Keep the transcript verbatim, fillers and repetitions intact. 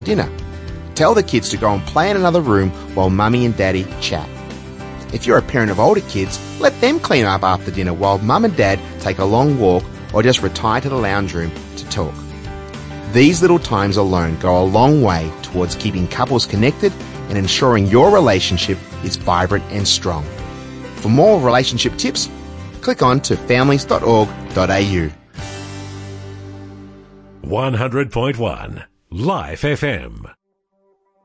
dinner. Tell the kids to go and play in another room while mummy and daddy chat. If you're a parent of older kids, let them clean up after dinner while mum and dad take a long walk or just retire to the lounge room to talk. These little times alone go a long way towards keeping couples connected and ensuring your relationship is vibrant and strong. For more relationship tips, click on to families dot org dot a u. one hundred point one Life F M.